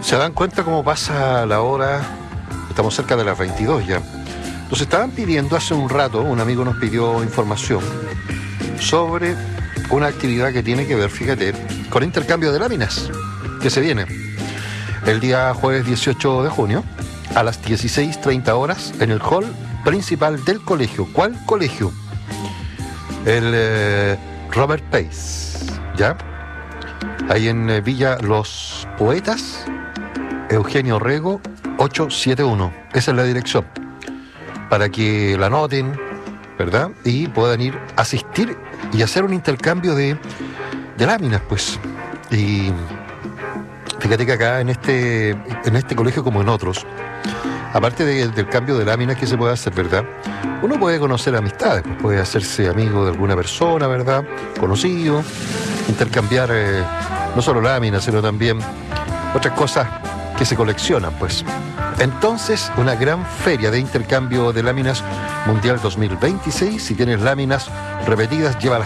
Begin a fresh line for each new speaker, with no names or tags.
¿Se dan cuenta cómo pasa la hora? Estamos cerca de las 22 ya. Nos estaban pidiendo hace un rato, un amigo nos pidió información sobre una actividad que tiene que ver, fíjate, con intercambio de láminas, que se viene el día jueves 18 de junio a las 16:30 horas en el hall principal del colegio. ¿Cuál colegio? El Robert Pace, ¿ya? Ahí en Villa Los Poetas, Eugenio Rego 871. Esa es la dirección, para que la anoten, ¿verdad? Y puedan ir a asistir y hacer un intercambio de láminas, pues. Y fíjate que acá en este colegio, como en otros, aparte del cambio de láminas que se puede hacer, ¿verdad? Uno puede conocer amistades, pues puede hacerse amigo de alguna persona, ¿verdad? Conocido, intercambiar no solo láminas, sino también otras cosas que se coleccionan, pues. Entonces, una gran feria de intercambio de láminas mundial 2026. Si tienes láminas repetidas, llévalas